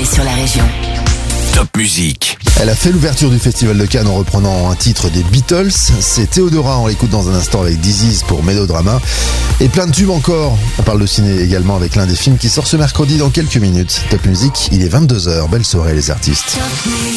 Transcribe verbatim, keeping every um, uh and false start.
sur la région. Top Musique. Elle a fait l'ouverture du Festival de Cannes en reprenant un titre des Beatles. C'est Théodora, on l'écoute dans un instant avec Disease pour Mélodrama. Et plein de tubes encore. On parle de ciné également avec l'un des films qui sort ce mercredi dans quelques minutes. Top Musique, il est vingt-deux heures. Belle soirée les artistes.